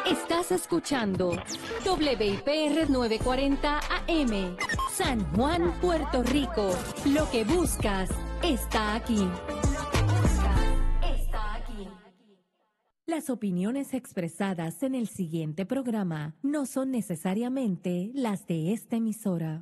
Estás escuchando WIPR 940 AM, San Juan, Puerto Rico. Lo que buscas está aquí. Las opiniones expresadas en el siguiente programa no son necesariamente las de esta emisora.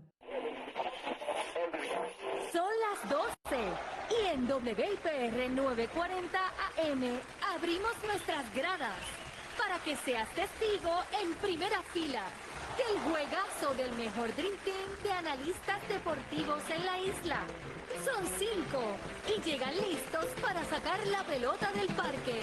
Son las 12 y en WIPR 940 AM abrimos nuestras gradas para que seas testigo en primera fila del juegazo del mejor Dream Team de analistas deportivos en la isla. Son 5 y llegan listos para sacar la pelota del parque.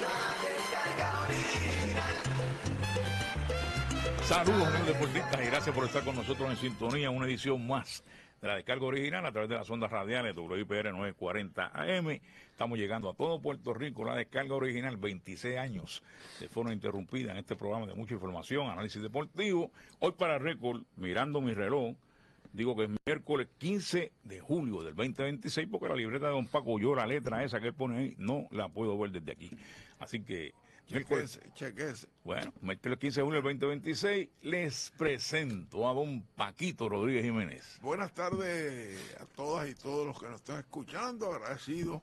Saludos, amigos deportistas, y gracias por estar con nosotros en sintonía en una edición más de la descarga original a través de las ondas radiales WIPR 940 AM. Estamos llegando a todo Puerto Rico, la descarga original, 26 años de forma interrumpida en este programa de mucha información, análisis deportivo. Hoy para récord, mirando mi reloj, digo que es miércoles 15 de julio del 2026, porque la libreta de don Paco, yo la letra esa que él pone ahí, no la puedo ver desde aquí. Así que Chequese. bueno, miércoles 15 de julio del 2026, les presento a don Paquito Rodríguez Jiménez. Buenas tardes a todas y todos los que nos están escuchando, agradecido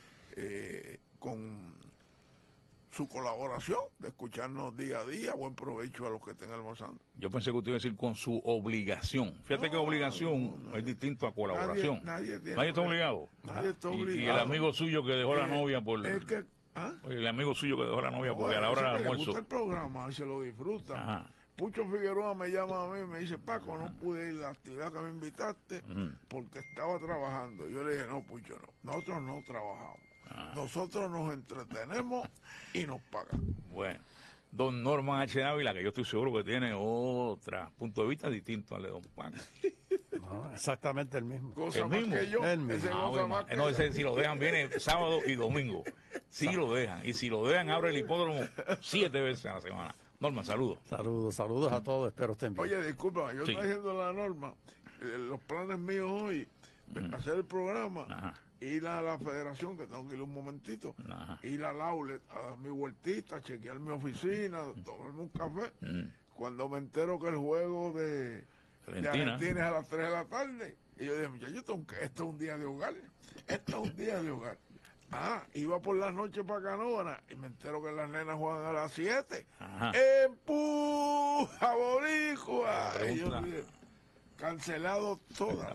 con su colaboración, de escucharnos día a día. Buen provecho a los que estén almorzando. Yo pensé que usted iba a decir con su obligación. Fíjate que obligación es distinto a colaboración. Nadie está obligado. Nadie está obligado. Y el amigo suyo que dejó la novia por... ¿Ah? El amigo suyo que dejó la novia porque a la hora del almuerzo... Le gusta el programa y se lo disfruta. Ajá. Pucho Figueroa me llama a mí y me dice: Paco, no pude ir a la actividad que me invitaste porque estaba trabajando. Yo le dije: no, Pucho, no. Nosotros no trabajamos. Nosotros nos entretenemos y nos pagan. Bueno, don Norman H. Ávila, que yo estoy seguro que tiene otro punto de vista distinto al de don Paco. No, exactamente el mismo. Cosa más que yo. El mismo. Ese goza más que No, yo. ese, si lo dejan, viene sábado y domingo. Sí lo dejan. Y si lo dejan, abre el hipódromo 7 veces a la semana. Norman, saludos. Saludos a todos, espero estén bien. Oye, disculpa, yo Sí. estoy haciendo la norma. Los planes míos hoy, hacer el programa, Ajá. ir a la federación, que tengo que ir un momentito, Ajá. ir al outlet a dar mi vueltita, chequear mi oficina, tomarme un café. Cuando me entero que el juego de Argentina es a las 3 de la tarde, y yo dije: muchachos, esto es un día de hogar. Esto es un día de hogar. Iba por la noche para Canóvana y me entero que las nenas juegan a las 7. Ajá. ¡Empuja, boricua! Y yo dije: cancelado todas.